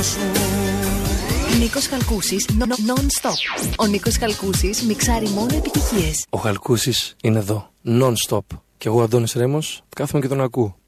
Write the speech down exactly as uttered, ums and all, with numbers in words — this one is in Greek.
σου. Νίκος Χαλκούσης, non-stop. Ο Νίκος Χαλκούσης μιξάρει μόνο επιτυχίες. Ο Χαλκούσης είναι εδώ, non-stop. Και εγώ, Αντώνης Ρέμος, κάθομαι και τον ακούω.